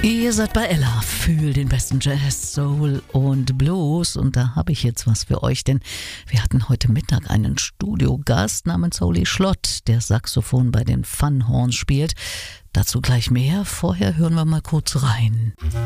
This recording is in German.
Ihr seid bei Ella für den besten Jazz, Soul und Blues und da habe ich jetzt was für euch, denn wir hatten heute Mittag einen Studiogast namens Holy Schlott, der Saxophon bei den Fun Horns spielt. Dazu gleich mehr, vorher hören wir mal kurz rein.